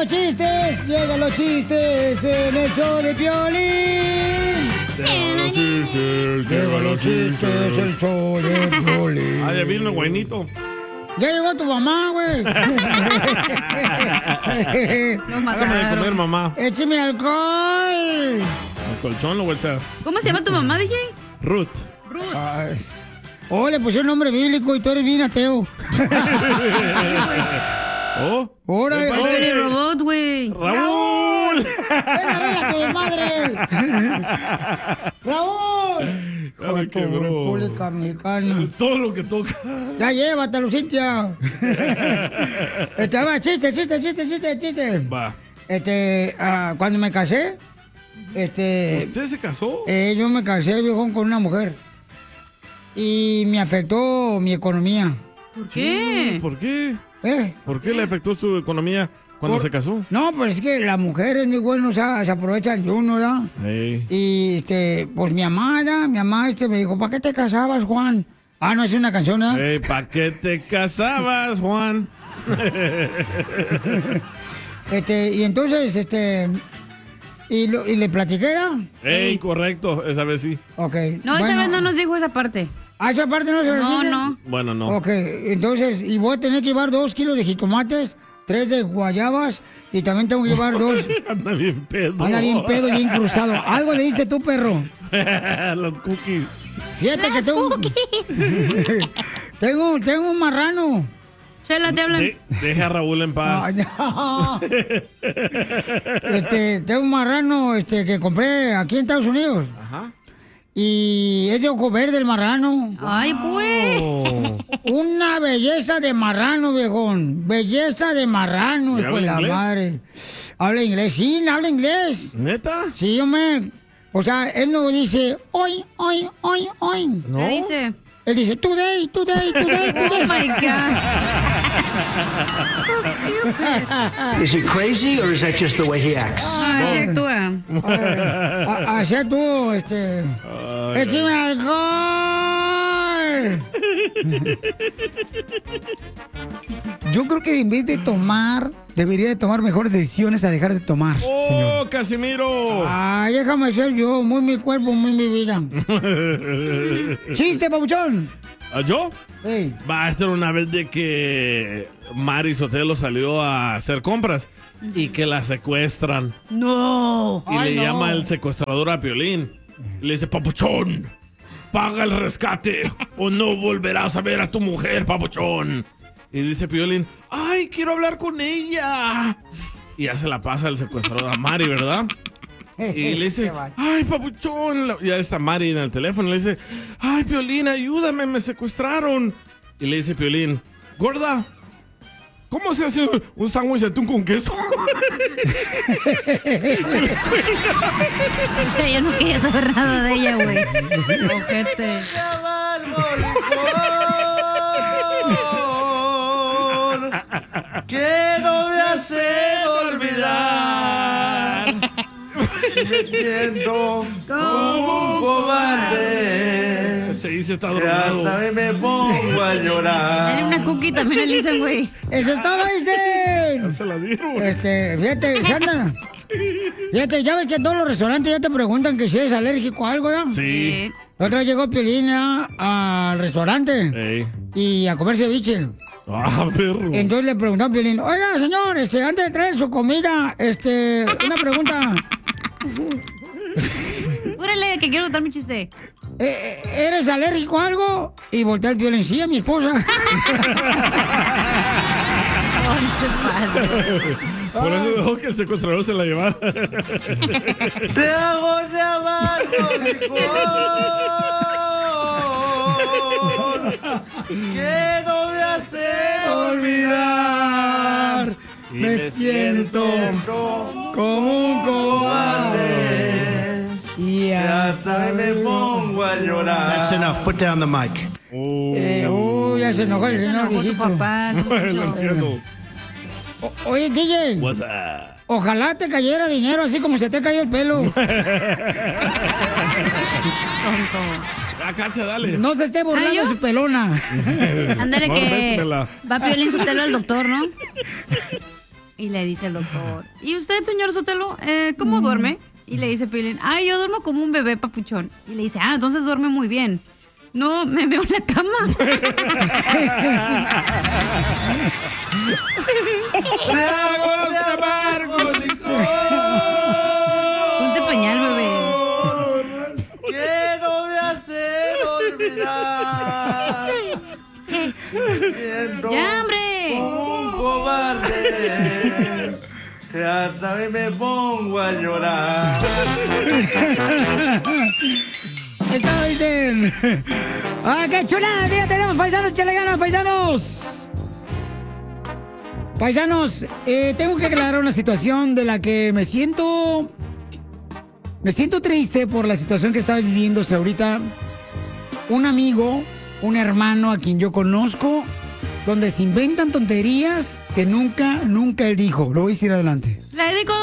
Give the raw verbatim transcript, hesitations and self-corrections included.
los chistes! ¡Llegan los chistes en el show de Piolín! Llegan los chistes, Llegan los chistes, el show de Piolín. Ah, ya vino el guainito. Ya llegó tu mamá, güey. Hágame de comer, mamá. ¡Écheme alcohol! ¿El colchón lo voy a echar? ¿Cómo se llama tu mamá, D J? Ruth. Ruth. Ay. Oh, le pusieron nombre bíblico y tú eres bien ateo. ¿Oh? ¡Órale! ¡Oh, el robot, güey! ¡Raúl! ¡Ven, arregla tu madre! ¡Raúl! Ya me quebró. República Mexicana. Todo lo que toca. Ya llévatelo, Cintia. Este, va, chiste, chiste, chiste, chiste, chiste. Va. Este, ah, cuando me casé, este... ¿Usted se casó? Eh, yo me casé, viejón, con una mujer. Y me afectó mi economía. ¿Por qué? ¿Por qué? ¿Eh? ¿Por qué le afectó su economía cuando Por- se casó? No, pues es que las mujeres, muy bueno, o sea, se aprovechan de uno, ¿verdad? Ey. Y, este, pues mi amada, mi mamá, este, me dijo, ¿para qué te casabas, Juan? Ah, no, es una canción, ¿eh? Ey, ¿para qué te casabas, Juan? Este, y entonces, este, y, lo- y le platiqué, ¿verdad? Ey, correcto, esa vez sí. Ok. No, esa bueno. vez no nos dijo esa parte. ¿Ah, esa parte no se lo No, dice? no. Bueno, no. Ok, entonces, y voy a tener que llevar dos kilos de jitomates, tres de guayabas, y también tengo que llevar dos. Anda bien pedo. Anda bien pedo y bien cruzado. Algo le diste tú, perro. Los cookies. Fíjate que tengo. tengo, tengo un marrano. Chela, te hablan. De- deja a Raúl en paz. Ay, no. Este, tengo un marrano este, que compré aquí en Estados Unidos. Ajá. Y es de ojo verde el marrano. Ay, pues. Oh. Una belleza de marrano, viejón. Belleza de marrano, ¿Y hijo de habla la inglés? madre. Habla inglés, sí, habla inglés. ¿Neta? Sí, yo me. O sea, él no dice hoy, hoy, hoy, hoy. ¿No? ¿Qué dice? Él dice today, today, today, Oh, today. my God. Is he crazy or is that just the way he acts? Ay, sí actúa. A- Así tú, este. Ay, ¡Échame alcohol! Yo creo que en vez de tomar, debería de tomar mejores decisiones a dejar de tomar, señor. ¡Oh, Casimiro! Ay, déjame ser yo, muy mi cuerpo, muy mi vida. ¡Chiste, papuchón! ¿Ah, ¿Yo? Hey. Va a ser una vez de que Mari Sotelo salió a hacer compras y que la secuestran. No. Y Ay, le no. llama el secuestrador a Piolín. Y le dice, papuchón, paga el rescate o no volverás a ver a tu mujer, papuchón. Y dice Piolín, ay, quiero hablar con ella. Y ya se la pasa el secuestrador a Mari, ¿verdad? Y le dice, ay, papuchón. La- Ya está Mari en el teléfono. Le dice, ay, Piolín, ayúdame, me secuestraron. Y le dice Piolín, gorda, ¿cómo se hace un sándwich de atún con queso? O sea, yo no quería saber nada de ella, güey. Ojete. Que no me hacen olvidar. Me siento como un cobarde. Se dice, está Que hasta drogado. me pongo a llorar. Dale una cookie también le dicen, güey. ¡Eso es todo, dicen! Se la dieron. Este, fíjate, Sandra. Fíjate, ya ves que en todos los restaurantes ya te preguntan que si eres alérgico a algo, ¿ya? Sí. La otra vez llegó Piolín ¿ya? al restaurante Ey. y a comer ceviche. Ah, perro. Entonces le preguntó a Piolín, oiga, señor, este, antes de traer su comida, este, una pregunta. Júrale que quiero contar mi chiste. Eh, eh, ¿Eres alérgico a algo? Y voltea el Piolín, sí, a mi esposa. Por eso dejó que el secuestrador se la llevara. Te hago de abajo, licor. Que no me hacen olvidar. Me siento como un cobarde. Y Que hasta hasta me pongo a llorar. That's enough. Put down the mic. Eh, uh, ya se enojó el Se señor enojó tu viejito. papá. El anciano. O- Oye, D J, What's up? ojalá te cayera dinero así como se te cayó el pelo. Ah, cacha, dale. No se esté burlando ¿Ah, yo? su pelona. Ándale Ahora que bésemela. va Piolín Sotelo al doctor, ¿no? Y le dice el doctor, ¿y usted, señor Sotelo, eh, cómo duerme? Y le dice Piolín, ay, yo duermo como un bebé papuchón. Y le dice, ah, entonces duerme muy bien. No, me veo en la cama. Te hago de amargo licor. Ponte pañal, bebé. Que no me hace olvidar. Siento ¡Ya, hombre! como un cobarde. Que hasta mí me pongo a llorar. Esto dicen. ¡Ah, qué chulada! ¡Día tenemos, paisanos! ¡Chale ganas, paisanos! Paisanos, eh, tengo que aclarar una situación de la que me siento... Me siento triste por la situación que está viviéndose ahorita un amigo, un hermano a quien yo conozco, donde se inventan tonterías que nunca, nunca él dijo. Lo voy a decir adelante. Le dedico